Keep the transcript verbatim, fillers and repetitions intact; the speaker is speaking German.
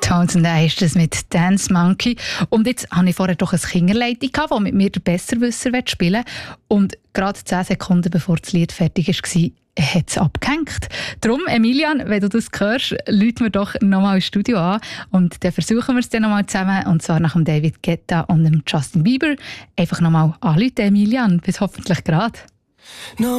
Townsend ist das mit Dance Monkey. Und jetzt hatte ich vorher doch eine Kinderleitung, die mit mir den Besserwisser spielen will. Und gerade zehn Sekunden bevor das Lied fertig war, hat es abgehängt. Darum, Emilian, wenn du das hörst, rufen wir doch nochmal ins Studio an. Und dann versuchen wir es dann nochmal zusammen. Und zwar nach dem David Guetta und dem Justin Bieber. Einfach nochmal anrufen, Emilian. Bis hoffentlich gerade. No.